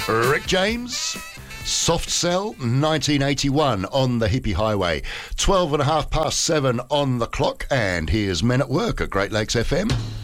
Rick James, Soft Cell, 1981 on the Hippie Highway. 12 and a half past 7 on the clock, and here's Men at Work at Great Lakes FM.